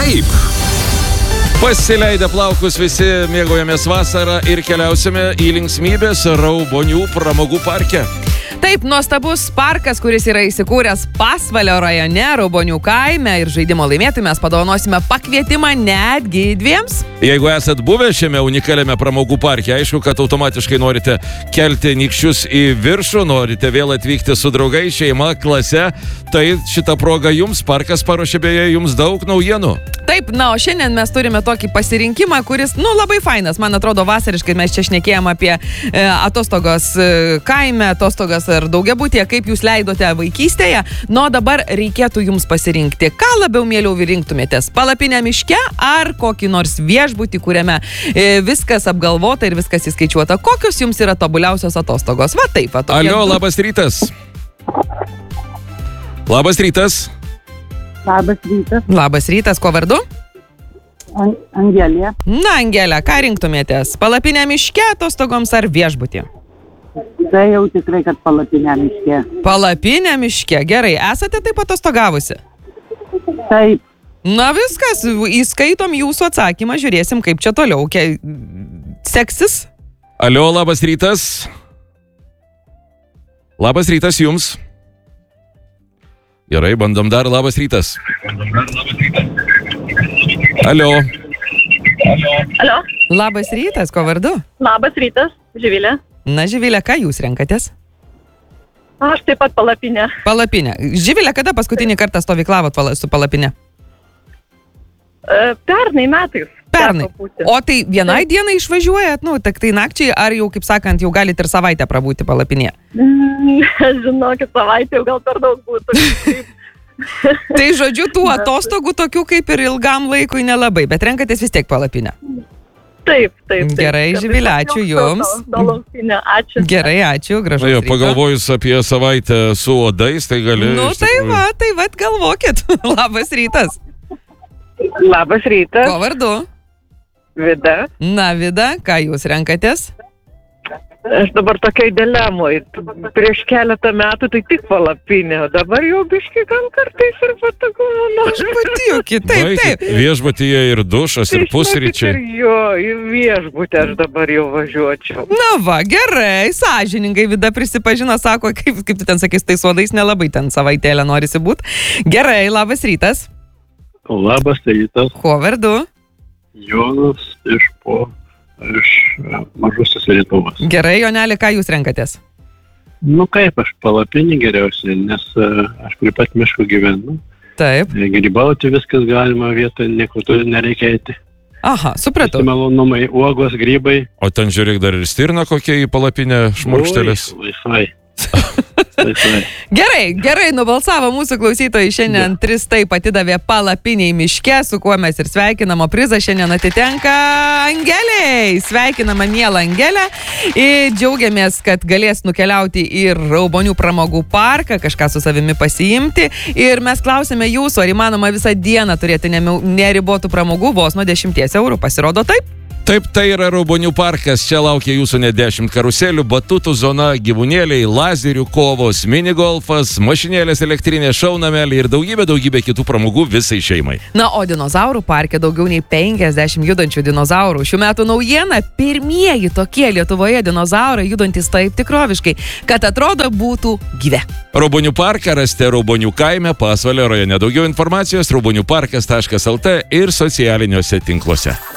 Taip. Pasileidę plaukus visi mėgaujamės vasarą ir keliausime į linksmybės Raubonių pramogų parke. Taip, nuostabus parkas, kuris yra įsikūręs Pasvalio rajone, Raubonių kaime, ir žaidimo laimėtojui mes padovanosime pakvietimą netgi 2. Jeigu esat buvę šiame unikaliame pramogų parke, aišku, kad automatiškai norite kelti nykščius į viršų, norite vėl atvykti su draugai, šeima, klase, tai šitą progą jums parkas paruošė beje jums daug naujienų. Taip, o šiandien mes turime tokį pasirinkimą, kuris, labai fainas, man atrodo vasariškai, mes čia šnekėjom apie atostogos kaime, atostogas ar daugiabutyje, kaip jūs leidote vaikystėje, dabar reikėtų jums pasirinkti. Ką labiau mieliau rinktumėtės? Palapinę miške ar kokį nors viešbutį, kuriame viskas apgalvota ir viskas įskaičiuota? Kokios jums yra tobuliausios atostogos? Va taip, va. Alio, labas rytas. Labas rytas. Labas rytas. Labas rytas, kuo vardu? Angelė. Na, Angelė, ką rinktumėtės? Palapinę miške atostogoms ar viešbutį? Tai jau tikrai, kad palapinę miške. Palapinę miške, gerai. Esate taip atostogavusi? Taip. Na viskas, įskaitom jūsų atsakymą, žiūrėsim, kaip čia toliau seksis. Alio, labas rytas. Labas rytas jums. Gerai, bandom dar. Labas rytas. Alio. Alio. Labas rytas, ko vardu? Labas rytas, Živilė. Na, Živilė, ką jūs renkatės? Aš taip pat palapinę. Palapinę. Živilė, kada paskutinį kartą stovyklavot su palapinė? Pernai metais. Pernai. O tai vienai dienai išvažiuojat, tai nakčiai, ar jau, kaip sakant, jau galite ir savaitę prabūti palapinėje? Žinokit, savaitę jau gal per daug būtų. Tai žodžiu, tų atostogų tokių kaip ir ilgam laikui nelabai, bet renkatės vis tiek palapinę. Taip. Gerai, Živilė, ačiū jums. Ačiū. Gerai, ačiū, gražus ryto. Pagalvojus apie savaitę su odais, tai gali... Tai va, galvokit. Labas rytas. Labas rytas. Ko vardu? Vida. Na, Vida, ką jūs renkatės? Aš dabar tokiai dilemoj. Prieš keletą metų tai tik palapinė, o dabar jau biški gal kartais ir patogumo. Aš patijuki, taip. Viešbutyje ir dušas, ir pusryčiai. Į viešbutį aš dabar jau važiuočiau. Na va, gerai, sąžiningai Vida prisipažino, sako, kaip tu ten sakys, tai suodais nelabai ten savaitėlę norisi būt. Gerai, labas rytas. Labas rytas. Kuo vardu? Jonas iš Mažosios Lietuvos. Gerai, Joneli, ką jūs renkatės? Kaip aš palapinį geriausiai, nes aš prie pat miško gyvenu. Taip. Grybauti viskas galima vietoje, niekur turi nereikia eiti. Aha, supratau. Malonumai, uogos, grybai. O ten žiūrėk dar ir stirna kokia į palapinę šmurkštelės. Laisvai. Gerai, nubalsavo mūsų klausytojai šiandien 3 taip atidavė palapiniai miške, su kuo mes ir sveikinamo prizą šiandien atitenka Angeliai. Sveikinama miela Angelė ir džiaugiamės, kad galės nukeliauti į Raubonių pramogų parką, kažką su savimi pasiimti ir mes klausėme jūsų, ar įmanoma visą dieną turėti neribotų pramogų vos nuo 10 eurų. Pasirodo taip? Taip, tai yra Raubonių parkas, čia laukia jūsų net 10 karuselių, batutų zona, gyvūnėliai, lazerių kovos, minigolfas, mašinėlės elektrinė, šaunameliai ir daugybė kitų pramogų visai šeimai. Na, o dinozaurų parke daugiau nei 50 judančių dinozaurų. Šių metų naujiena – pirmieji tokie Lietuvoje dinozaurai judantis taip tikroviškai, kad atrodo būtų gyve. Raubonių parką rasite Raubonių kaime, Pasvalio rajone. Daugiau informacijos rauboniuparkas.lt ir socialiniuose tinkluose.